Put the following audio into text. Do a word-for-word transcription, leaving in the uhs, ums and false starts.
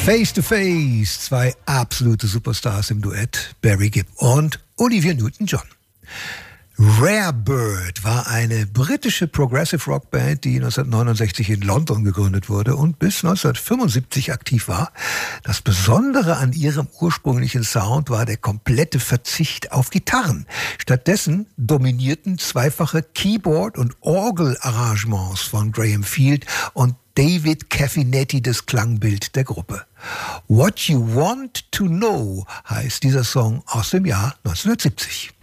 Face to Face, zwei absolute Superstars im Duett, Barry Gibb und Olivia Newton-John. Rare Bird war eine britische Progressive Rock Band, die neunzehnhundertneunundsechzig in London gegründet wurde und bis neunzehnhundertfünfundsiebzig aktiv war. Das Besondere an ihrem ursprünglichen Sound war der komplette Verzicht auf Gitarren. Stattdessen dominierten zweifache Keyboard- und Orgelarrangements von Graham Field und David Caffinetti das Klangbild der Gruppe. What You Want to Know heißt dieser Song aus dem Jahr neunzehnhundertsiebzig.